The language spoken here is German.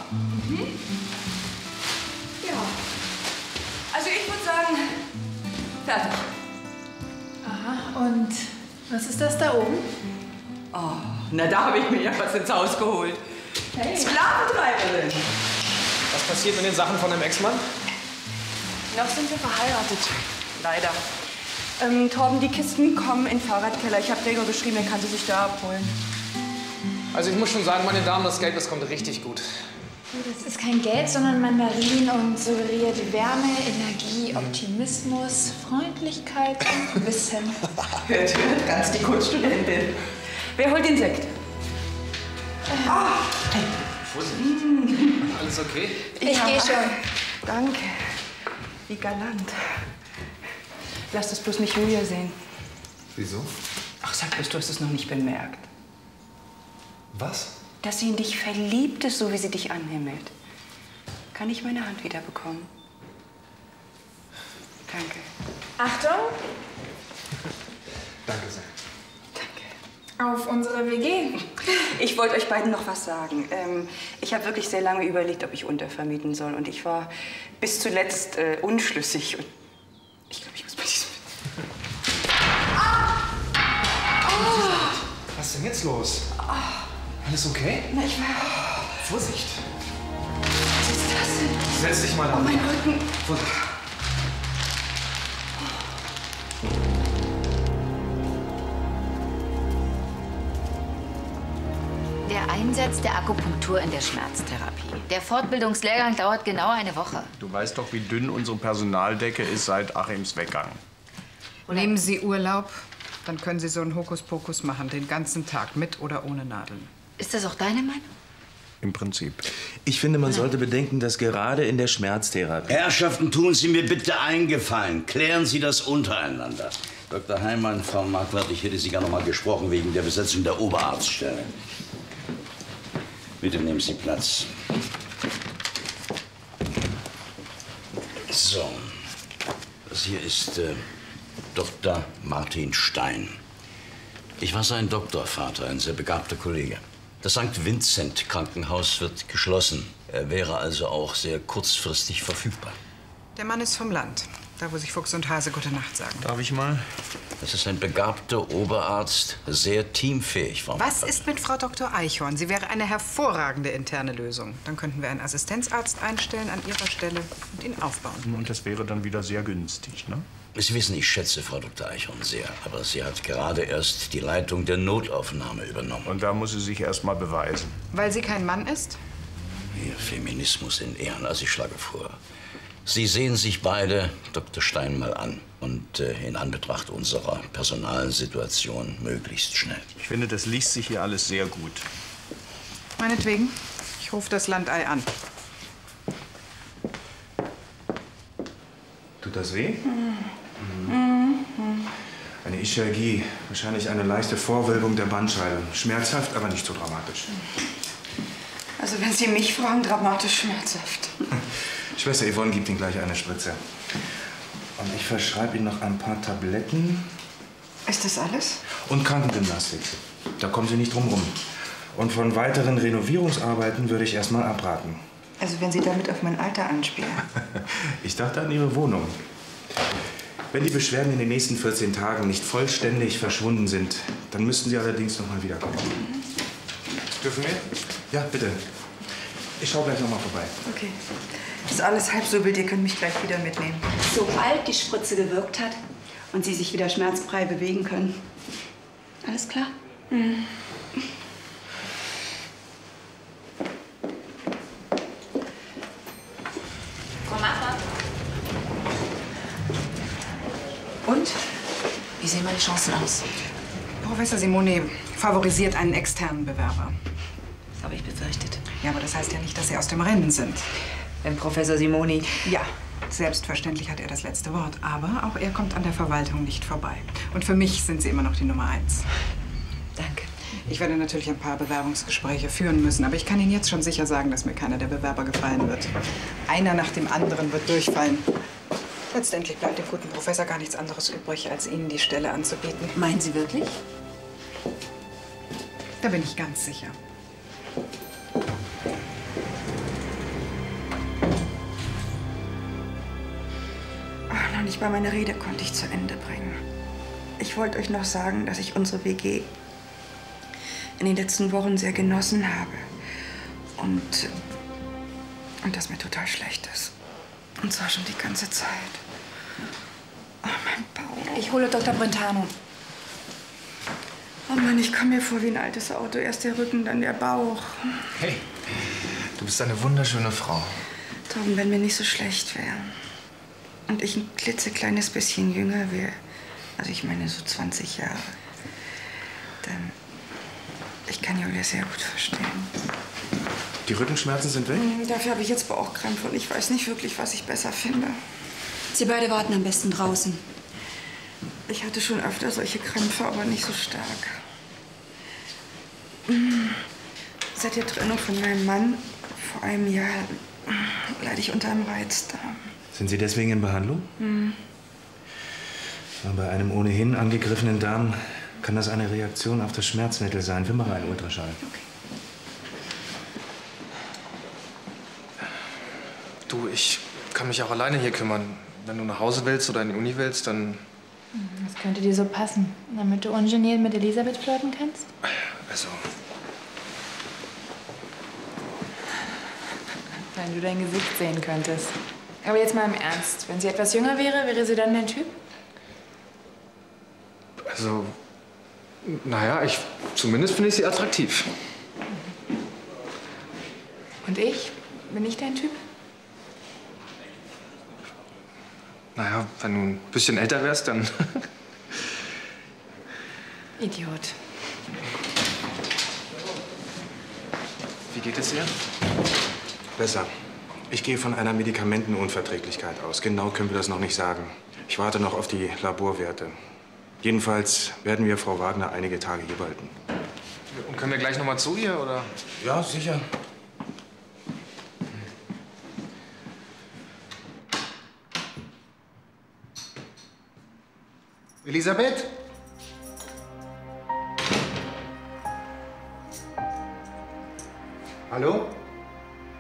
Mhm. Ja. Also ich würde sagen, fertig. Aha, und was ist das da oben? Oh, na da habe ich mir ja was ins Haus geholt. Hey. Sklaventreiberin. Was passiert mit den Sachen von dem Ex-Mann? Noch sind wir verheiratet. Leider. Torben, die Kisten kommen in den Fahrradkeller. Ich habe Gregor geschrieben, er kann sie sich da abholen. Also ich muss schon sagen, meine Damen, das Geld, das kommt richtig gut. Das ist kein Geld, sondern Mandarin und suggeriert Wärme, Energie, Optimismus, Freundlichkeit und Wissen. Hört, ganz die Kunststudentin. Wer holt den Sekt? Hey. Vorsicht. Alles okay? Ich gehe schon. Danke. Wie galant. Lass das bloß nicht Julia sehen. Wieso? Ach, sag bloß, du hast es noch nicht bemerkt. Was? Dass sie in dich verliebt ist, so wie sie dich anhimmelt. Kann ich meine Hand wieder bekommen? Danke. Achtung, Danke sehr. auf unsere WG. Ich wollte euch beiden noch was sagen. Ich habe wirklich sehr lange überlegt, ob ich untervermieten soll. Und ich war bis zuletzt unschlüssig. Und ich glaube, ich muss bei diesem... Was ist denn jetzt los? Alles okay? Na, ich war... Vorsicht. Was ist das denn? Setz dich mal Oh, an. mein Rücken. Vorsicht. Der Einsatz der Akupunktur in der Schmerztherapie. Der Fortbildungslehrgang dauert genau eine Woche. Du weißt doch, wie dünn unsere Personaldecke ist seit Achims Weggang. Nehmen Sie Urlaub, dann können Sie so einen Hokuspokus machen, den ganzen Tag, mit oder ohne Nadeln. Ist das auch deine Meinung? Im Prinzip. Ich finde, man sollte bedenken, dass gerade in der Schmerztherapie... Herrschaften, tun Sie mir bitte einen Gefallen. Klären Sie das untereinander. Dr. Heimann, Frau Marquardt, ich hätte Sie gar noch mal gesprochen wegen der Besetzung der Oberarztstelle. Bitte nehmen Sie Platz. So, das hier ist Dr. Martin Stein. Ich war sein Doktorvater, ein sehr begabter Kollege. Das St. Vincent Krankenhaus wird geschlossen. Er wäre also auch sehr kurzfristig verfügbar. Der Mann ist vom Land, da wo sich Fuchs und Hase gute Nacht sagen. Darf ich mal? Das ist ein begabter Oberarzt, sehr teamfähig. Frau Was ist mit Frau Dr. Eichhorn? Sie wäre eine hervorragende interne Lösung. Dann könnten wir einen Assistenzarzt einstellen an Ihrer Stelle und ihn aufbauen. Und das wäre dann wieder sehr günstig, ne? Sie wissen, ich schätze Frau Dr. Eichhorn sehr, aber sie hat gerade erst die Leitung der Notaufnahme übernommen. Und da muss sie sich erst mal beweisen. Weil sie kein Mann ist? Ihr Feminismus in Ehren, also ich schlage vor. Sie sehen sich beide Dr. Stein mal an und in Anbetracht unserer Personalsituation möglichst schnell. Ich finde, das liest sich hier alles sehr gut. Meinetwegen. Ich rufe das Landei an. Tut das weh? Eine Ischialgie, wahrscheinlich eine leichte Vorwölbung der Bandscheibe. Schmerzhaft, aber nicht so dramatisch. Also wenn Sie mich fragen, dramatisch schmerzhaft. Schwester Yvonne gibt Ihnen gleich eine Spritze. Und ich verschreibe Ihnen noch ein paar Tabletten. Ist das alles? Und Krankengymnastik. Da kommen Sie nicht drum rum. Und von weiteren Renovierungsarbeiten würde ich erst mal abraten. Also wenn Sie damit auf mein Alter anspielen. Ich dachte an Ihre Wohnung. Wenn die Beschwerden in den nächsten 14 Tagen nicht vollständig verschwunden sind, dann müssten Sie allerdings noch mal wiederkommen. Dürfen wir? Ja, bitte. Ich schaue gleich noch mal vorbei. Okay. Ist alles halb so wild, ihr könnt mich gleich wieder mitnehmen. Sobald die Spritze gewirkt hat und Sie sich wieder schmerzfrei bewegen können. Alles klar? Mhm. Frau Macher. Und? Wie sehen meine Chancen aus? Professor Simoni favorisiert einen externen Bewerber. Das habe ich befürchtet. Ja, aber das heißt ja nicht, dass Sie aus dem Rennen sind. Wenn Professor Simoni... Ja, selbstverständlich hat er das letzte Wort. Aber auch er kommt an der Verwaltung nicht vorbei. Und für mich sind Sie immer noch die Nummer 1. Danke. Ich werde natürlich ein paar Bewerbungsgespräche führen müssen. Aber ich kann Ihnen jetzt schon sicher sagen, dass mir keiner der Bewerber gefallen wird. Einer nach dem anderen wird durchfallen. Letztendlich bleibt dem guten Professor gar nichts anderes übrig, als Ihnen die Stelle anzubieten. Meinen Sie wirklich? Da bin ich ganz sicher. Nicht mal meine Rede konnte ich zu Ende bringen. Ich wollte euch noch sagen, dass ich unsere WG in den letzten Wochen sehr genossen habe. Und dass mir total schlecht ist. Und zwar schon die ganze Zeit. Oh, mein Bauch. Ich hole Dr. Brentano. Oh Mann, ich komme mir vor wie ein altes Auto. Erst der Rücken, dann der Bauch. Hey, du bist eine wunderschöne Frau. Torben, wenn mir nicht so schlecht wäre und ich ein klitzekleines bisschen jünger wäre, also ich meine so 20 Jahre, dann... Ich kann Julia sehr gut verstehen. Die Rückenschmerzen sind weg? Dafür habe ich jetzt Bauchkrämpfe und ich weiß nicht wirklich, was ich besser finde. Sie beide warten am besten draußen. Ich hatte schon öfter solche Krämpfe, aber nicht so stark. Seit der Trennung von meinem Mann vor einem Jahr leide ich unter einem Reizdarm. Sind Sie deswegen in Behandlung? Bei einem ohnehin angegriffenen Darm kann das eine Reaktion auf das Schmerzmittel sein. Wir machen einen Ultraschall. Okay. Du, ich kann mich auch alleine hier kümmern. Wenn du nach Hause willst oder in die Uni willst, dann... Das könnte dir so passen, damit du ungeniert mit Elisabeth flirten kannst? Also... Wenn du dein Gesicht sehen könntest. Aber jetzt mal im Ernst. Wenn sie etwas jünger wäre, wäre sie dann dein Typ? Also... Naja, zumindest finde ich sie attraktiv. Und ich? Bin ich dein Typ? Naja, wenn du ein bisschen älter wärst, dann... Idiot. Wie geht es ihr? Besser. Ich gehe von einer Medikamentenunverträglichkeit aus. Genau können wir das noch nicht sagen. Ich warte noch auf die Laborwerte. Jedenfalls werden wir Frau Wagner einige Tage hier behalten. Und können wir gleich noch mal zu ihr, oder? Ja, sicher. Elisabeth? Hallo?